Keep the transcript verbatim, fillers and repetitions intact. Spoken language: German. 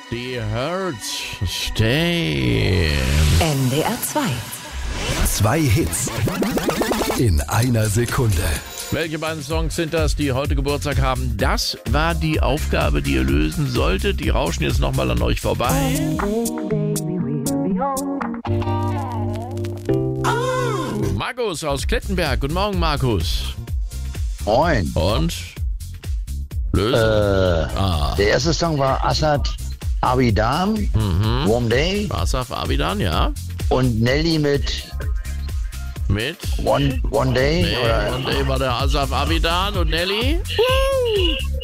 Die Hurts Stay. N D R zwei. Zwei Hits in einer Sekunde. Welche beiden Songs sind das, die heute Geburtstag haben? Das war die Aufgabe, die ihr lösen solltet. Die rauschen jetzt nochmal an euch vorbei. Markus aus Klettenberg. Guten Morgen, Markus. Moin. Und? Lösen? Äh, ah. Der erste Song war Asad Abidam, Mhm. Warm Day. Asaf Abidan, ja. Und Nelly mit Mit? One, One Day. Nee, oder, und der war der Asaf Abidan und Nelly.